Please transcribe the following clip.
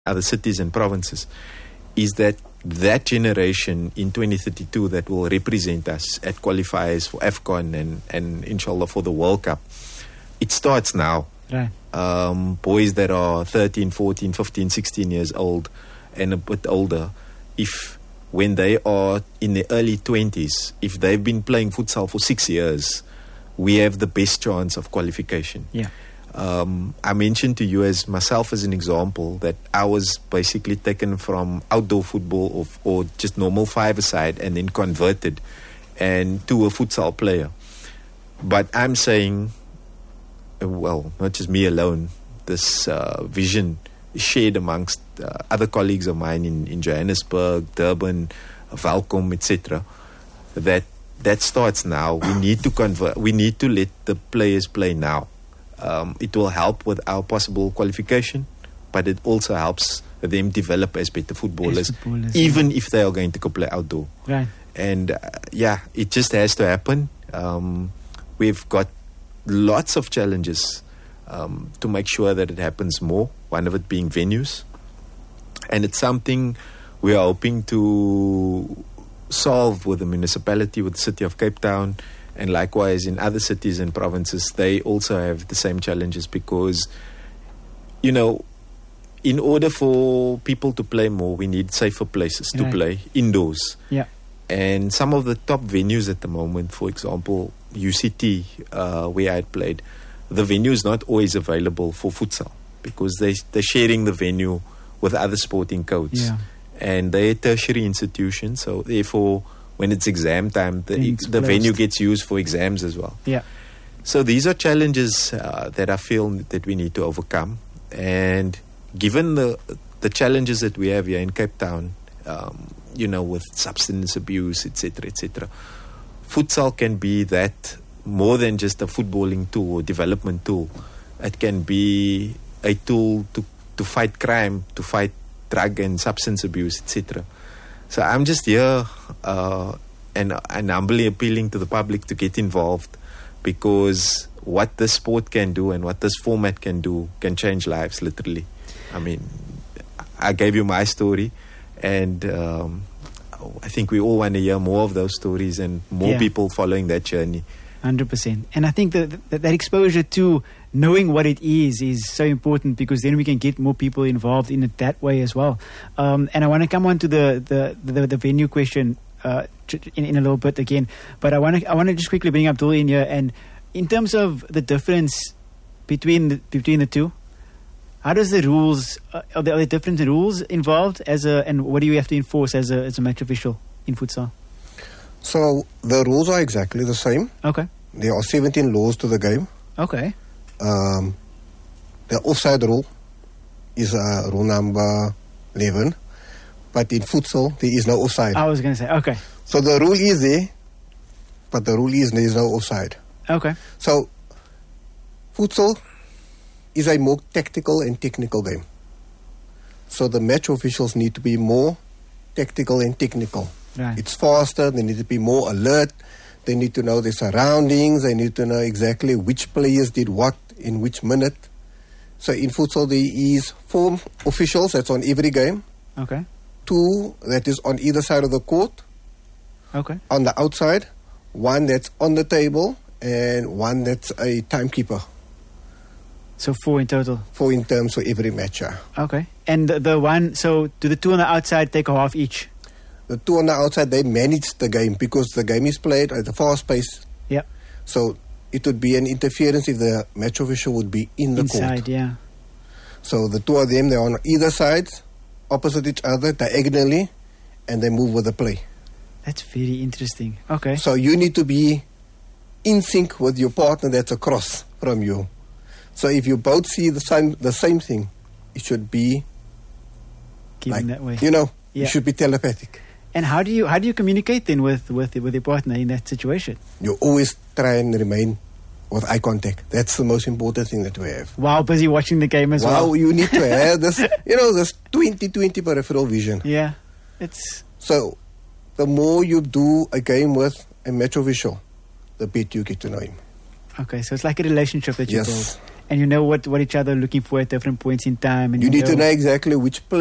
other cities and provinces, is that generation in 2032 that will represent us at qualifiers for AFCON and inshallah for the World Cup, it starts now. Right. Boys that are 13, 14, 15, 16 years old and a bit older, if when they are in the early 20s, if they've been playing futsal for 6 years, we have the best chance of qualification. Yeah. I mentioned to you as myself as an example that I was basically taken from outdoor football or just normal five-a-side and then converted and to a futsal player. But I'm saying, well, not just me alone, this vision is shared amongst other colleagues of mine in Johannesburg, Durban, Valcom, etc. That starts now. We need to convert. We need to let the players play now. It will help with our possible qualification, but it also helps them develop as better footballers, even if they are going to go play outdoor. Right. And it just has to happen. We've got lots of challenges to make sure that it happens more, one of it being venues. And it's something we are hoping to solve with the municipality, with the City of Cape Town, and likewise in other cities and provinces. They also have the same challenges because, in order for people to play more, we need safer places to play indoors. Yeah. And some of the top venues at the moment, for example, UCT, where I had played, the venue is not always available for futsal because they're sharing the venue with other sporting codes. Yeah. And they're tertiary institutions, so therefore, when it's exam time, the venue gets used for exams as well. Yeah. So these are challenges that I feel that we need to overcome. And given the challenges that we have here in Cape Town, with substance abuse, etc., futsal can be that more than just a footballing tool or development tool. It can be a tool to fight crime, to fight drug and substance abuse, etc. So I'm just here and humbly appealing to the public to get involved, because what this sport can do and what this format can do can change lives, literally. I mean, I gave you my story, and I think we all want to hear more of those stories and more people following that journey. 100%. And I think that exposure to knowing what it is so important, because then we can get more people involved in it that way as well. And I want to come on to the venue question in a little bit again, but I want to just quickly bring Abdul in here. And in terms of the difference between the two, how does the rules are there different rules involved and what do you have to enforce as a match official in futsal? So the rules are exactly the same. Okay. There are 17 laws to the game. Okay. The offside rule is rule number 11, but in futsal there is no offside. I was going to say, okay. So the rule is there, but the rule is there is no offside. Okay. So futsal is a more tactical and technical game. So the match officials need to be more tactical and technical. Right. It's faster, they need to be more alert, they need to know their surroundings, they need to know exactly which players did what in which minute. So in futsal there is 4 officials, that's on every game. Okay. 2 that is on either side of the court. Okay. On the outside, 1 that's on the table, and 1 that's a timekeeper. So 4 in total? 4 in terms for every match, yeah. Okay. And the one, so do the 2 on the outside take a half each? The 2 on the outside, they manage the game because the game is played at a fast pace. Yeah. So it would be an interference if the match official would be in the court. Inside, yeah. So the 2 of them, they're on either side, opposite each other, diagonally, and they move with the play. That's very interesting. Okay. So you need to be in sync with your partner that's across from you. So if you both see the same thing, it should be given that way. It should be telepathic. And how do you communicate then with your partner in that situation? You always try and remain with eye contact. That's the most important thing that we have. While busy watching the game as well. Wow, you need to have this, this 20/20 peripheral vision. Yeah. So the more you do a game with a match official, the better you get to know him. Okay, so it's like a relationship that you build. and you know what each other are looking for at different points in time. And You need to know exactly which